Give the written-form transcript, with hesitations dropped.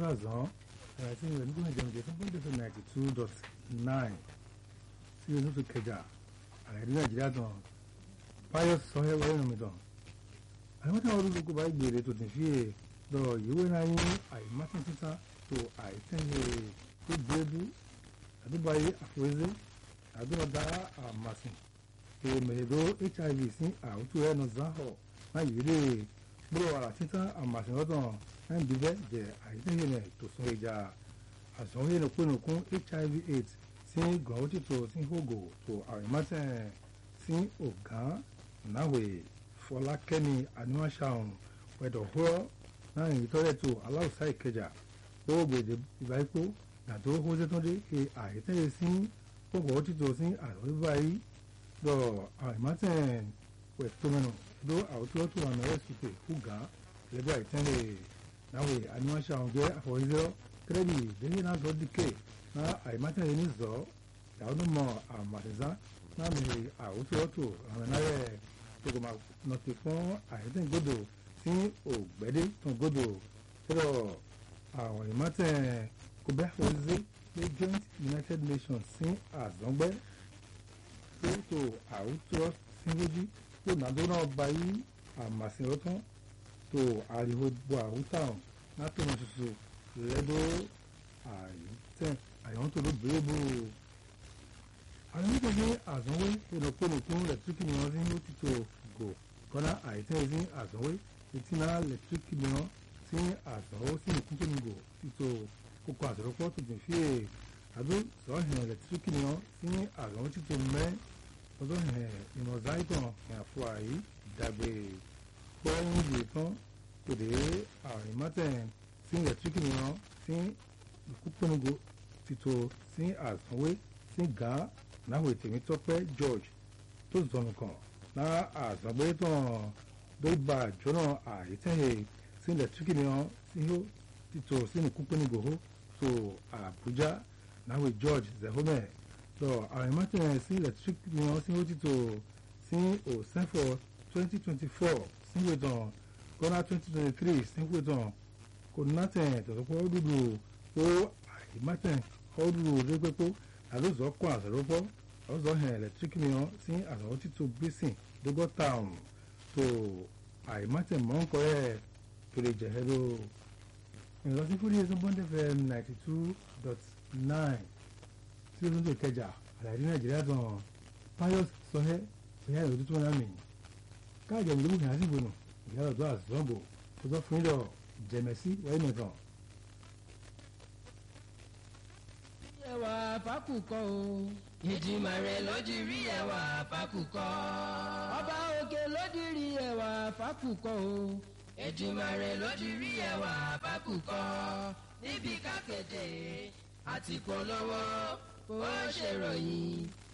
àzán tí ìwé nígbà ìjẹun tó gbọ́dọ̀ fẹ́ 92.9 sí oṣù tó kẹjà àlàyé nàìjíríà tán Pius sọ́hẹ́ wẹ́rẹ́ mi tán àwọn táwọn olùdókòwò kó bá gbèrè tó ti fi lọ ìwé náà yín àìmọ́tàn títà tó àìtẹ́yẹ tó gbéébú àdúbàyé àforíṣe àdúrà àmàsìn tó mẹ̀lẹ́dọ́ HIV sí àwùjọ ẹnu záhọ̀ náà yìí lè gbọ́dọ̀ wàrà títà àmàsìn lọ́tàn náà dìbẹ́ jẹ́ àìtẹ́yẹ rẹ̀ tó sún ìjà àsọ̀wé nìkúnnìkún HIV/AIDS sí gbọ̀n títò sí hógò tó àìmọ́tàn sí ọ̀gán náwó fọlákẹ́ni àníwáṣàhùn wẹ̀dọ̀húrọ̀ náà yìí tọ́lẹ̀ tó aláwùsá ìkẹjà ó gbèdé ìbáyípo nàtó hóṣẹ́ tó dé àìtẹ́yẹ sí gbọ̀n títò sí àlọ́ báyìí lọ àìmọ́tàn wẹ̀tọ́mẹ́nu ló àwùjọ tó wà náà ẹ̀sùn fúgà lẹ́gbẹ́ àìtẹ́lẹ̀ náwó àníwáṣàhùn jẹ́ àfọwọ́sẹ́ kẹ́rẹ́bì lẹ́yìn náà zọ́ dìkẹ́ náà àìmọ́tàn yẹn ní zọ́ ìyàwó mọ̀ àmàṣẹ́sá náà mi àwùjọ tó àwọn náà togoma nọtì fún àyẹ̀tẹ̀ gbọdọ̀ sí ògbẹ́dẹ́ tó gbọdọ̀ tẹ́lọ̀ àwọn ìmọ̀tẹ̀ kòbẹ́ àfọwọ́sẹ́ ní joint United Nations sí àzọ́ngbẹ́ tó àwùjọ síwájú tó nàdó náà báyìí àmàṣẹ́rọ́tán tó àríwó bo àwùjọ látọ̀nà tuntun lẹ́dọ̀ àyẹ̀tẹ̀ àyẹ̀wọ̀n tó ló bèrè bò àwọn ìgbàgbé àzọ́wé ìrọ̀pọ̀nìkún lẹ́tíríkì mìíràn sí ó ti tó gò kọ́nà àìtẹ́ sí àzọ́wé ìtìná lẹ́tíríkì mìíràn sí àzọ́wó sí ìkúnpọ̀nìgò ti tó kókó àtọ̀rọ̀pọ̀ tó ti fi àdó sọ́hìn lẹ́tíríkì mìíràn sí àzọ́wó ti tó mẹ́ ọdún ìmọ̀ọ́sá ìtàn ìyàfọ́ àyí dàgbé pọ́ọ́yìn ìgbè tán tòdè àrìmọ́tẹ̀ sí lẹ́tíríkì mìíràn sí ìkúnpọ̀nìgò ti tó sí àzọ́wé sí gàá náwó Tèmítọ́pẹ́ George tó zọnù kan náà àzọ̀gbé tán dọ́gba jọ́nà àìtẹ́yẹ sí lẹ́tíríkì mìíràn sí ó títò sínú kúpẹ́nìgòhó tó Àbújá náwó George Zehome lọ àrèmọ́tẹ̀ sí lẹ́tíríkì mìíràn sí ó títò sí òsẹ́fọ̀ 2024 síwé tán kọ́nà 2023 síwé tán kònátẹ̀ tọ̀tọ̀pọ̀ dúdú ó àrèmọ́tẹ̀ ọdúdú rẹ́pẹ́pọ́ àlóòzọ́ kọ́ àzọ̀rọ̀pọ̀ ọ̀zọ́ hẹ̀ ẹ̀lẹ́tíríkì mìíràn sí àzọ̀rọ̀ títò gbèsè dọ́gọ́ta ọ̀hún tó àìmọ́tẹ̀mọ́ ń kọ́ ẹ̀ tó lè jẹ̀hẹ́ ló. ìlọsí fúri ẹ̀sùn Bond FM 92.9 tí ó tún tó kẹjà àlàyé nàìjíríà tán Pius sọhẹ́ ìyá ìròyìn tó náà mìíràn káàjọ ìlú ìhà sí ìbònú ìyá ọ̀dọ́ àzọ́gbò tó tọ́ fún ìlọ jẹ̀mẹ̀sí wáyé nìkan. ẹwà fákùkọ o. Èdùmàrè lójú rí ẹwà fákùkọ. Ọba òkè lójú rí ẹwà fákùkọ o. Èdùmàrè lójú rí ẹwà fákùkọ. Níbi kákéde àti polówó ó ṣèròyìn.